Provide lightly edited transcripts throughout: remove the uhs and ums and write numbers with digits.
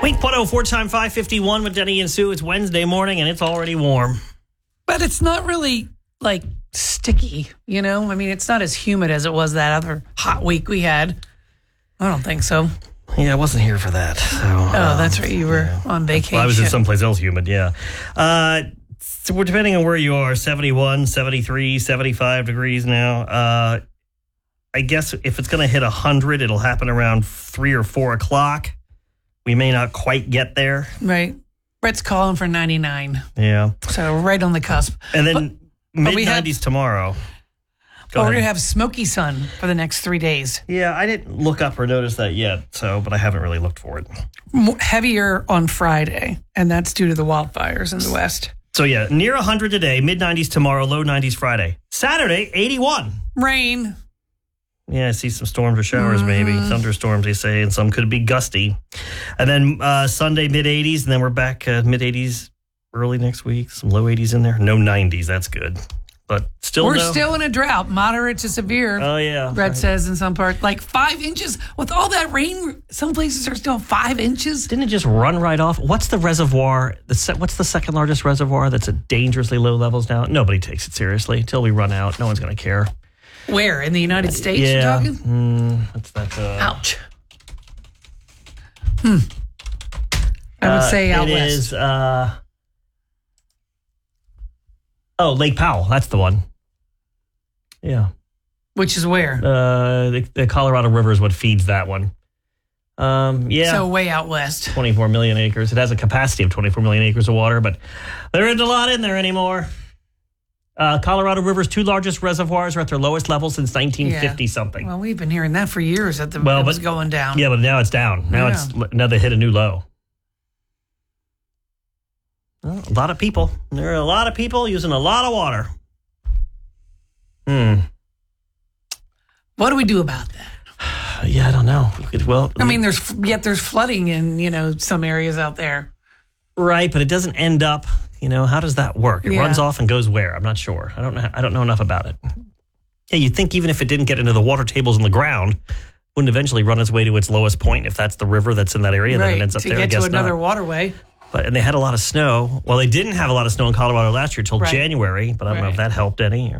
Wink 104 time 5:51 with Denny and Sue. It's Wednesday morning and it's already warm. But it's not really like sticky, you know? I mean, it's not as humid as it was that other hot week we had. I don't think so. Yeah, I wasn't here for that. So, that's right. You were on vacation. Well, I was in someplace else humid, yeah. So we're depending on where you are, 71, 73, 75 degrees now. I guess if it's going to hit 100, it'll happen around 3 or 4 o'clock. We may not quite get there. Right. Brett's calling for 99. Yeah. So right on the cusp. And then mid-90s tomorrow. We're going to have smoky sun for the next 3 days. Yeah, I didn't look up or notice that yet, but I haven't really looked for it. Heavier on Friday, and that's due to the wildfires in the west. So yeah, near 100 today, mid-90s tomorrow, low 90s Friday. Saturday, 81. Rain. Yeah, I see some storms or showers maybe. Thunderstorms, they say, and some could be gusty. And then Sunday, mid-80s, and then we're back mid-80s early next week. Some low 80s in there. No 90s, that's good. But still We're still in a drought, moderate to severe. Oh, yeah. Brett says in some parts, like 5 inches. With all that rain, some places are still 5 inches. Didn't it just run right off? What's the reservoir? What's the second largest reservoir that's at dangerously low levels now? Nobody takes it seriously. Until we run out, no one's going to care. Where? In the United States, yeah. you're talking? What's that? Ouch. I would say out west. It is... Lake Powell. That's the one. Yeah. Which is where? The Colorado River is what feeds that one. Yeah. So way out west. 24 million acres. It has a capacity of 24 million acres of water, but there isn't a lot in there anymore. Colorado River's 2 largest reservoirs are at their lowest level since 1950-something. Well, we've been hearing that for years that it was going down. Yeah, but now it's down. Now they hit a new low. Well, a lot of people. There are a lot of people using a lot of water. What do we do about that? Yeah, I don't know. There's flooding in, some areas out there. Right, but it doesn't end up, how does that work? It runs off and goes where? I'm not sure. I don't know enough about it. Yeah, you'd think even if it didn't get into the water tables in the ground, wouldn't eventually run its way to its lowest point if that's the river that's in that area, then it ends up there. To get to another waterway. And they had a lot of snow. Well, they didn't have a lot of snow in Colorado last year till January, but I don't know if that helped any.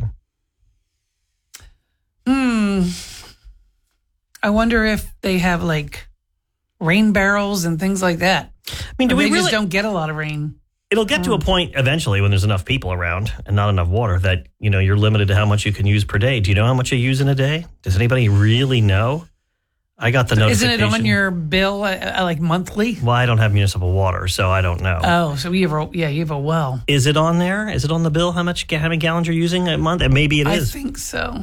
I wonder if they have rain barrels and things like that. I mean, we just don't get a lot of rain? It'll get to a point eventually when there's enough people around and not enough water that, you're limited to how much you can use per day. Do you know how much you use in a day? Does anybody really know? I got the notification. Isn't it on your bill monthly? Well, I don't have municipal water, so I don't know. Oh, so you have a well. Is it on there? Is it on the bill? How many gallons you're using a month? And maybe it is. I think so.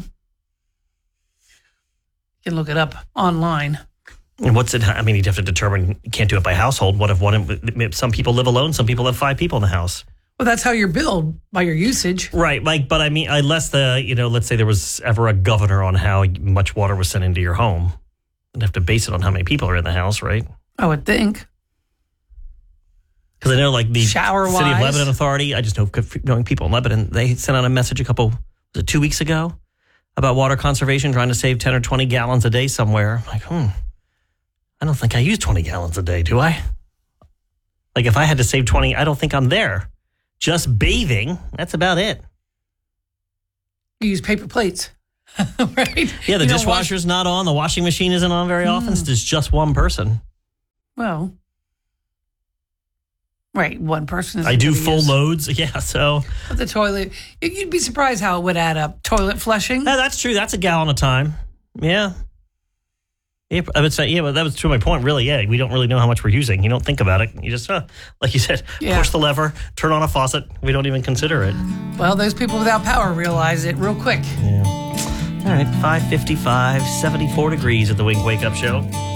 You can look it up online. And what's it? I mean, you'd have to determine. You can't do it by household. What if some people live alone? Some people have 5 people in the house. Well, that's how you're billed, by your usage. Right. But I mean, unless let's say there was ever a governor on how much water was sent into your home. You'd have to base it on how many people are in the house, right? I would think. Because I know, the Shower-wise. City of Lebanon Authority, I just know knowing people in Lebanon, they sent out a message 2 weeks ago about water conservation, trying to save 10 or 20 gallons a day somewhere. I'm like, I don't think I use 20 gallons a day, do I? If I had to save 20, I don't think I'm there. Just bathing, that's about it. You use paper plates. Right? Yeah, the dishwasher's not on. The washing machine isn't on very often. So there's just one person. Well, right, one person is. I do full loads. Yeah, so. But the toilet, you'd be surprised how it would add up. Toilet flushing. No, that's true. That's a gallon a time. Yeah. Yeah, I would say, but that was to my point, really. Yeah, we don't really know how much we're using. You don't think about it. You just, like you said, push the lever, turn on a faucet. We don't even consider it. Well, those people without power realize it real quick. Yeah. All right, 5:55, 74 degrees at the Wink Wake Up Show.